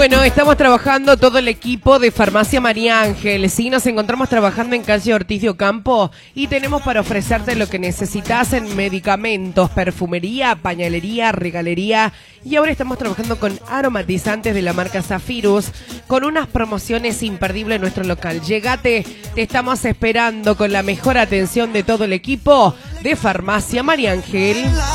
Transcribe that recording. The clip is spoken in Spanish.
Bueno, estamos trabajando todo el equipo de Farmacia María Ángel. Sí, nos encontramos trabajando en calle Ortiz de Ocampo y tenemos para ofrecerte lo que necesitas en medicamentos, perfumería, pañalería, regalería. Y ahora estamos trabajando con aromatizantes de la marca Zafirus, con unas promociones imperdibles en nuestro local. Llegate, te estamos esperando con la mejor atención de todo el equipo de Farmacia María Ángel.